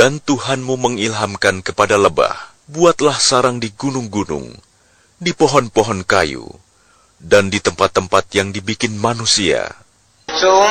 Dan Tuhanmu mengilhamkan kepada lebah, buatlah sarang di gunung-gunung, di pohon-pohon kayu, dan di tempat-tempat yang dibikin manusia.